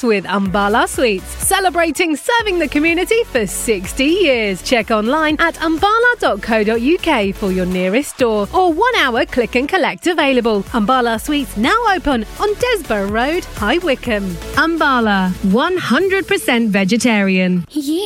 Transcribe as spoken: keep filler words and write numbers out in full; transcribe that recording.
with Umbala Sweets, celebrating serving the community for sixty years. Check online at umbala dot co dot uk for your nearest store or one hour click and collect available. Umbala Sweets now open on Desborough Road, High Wycombe. Umbala, one hundred percent vegetarian. Yeah.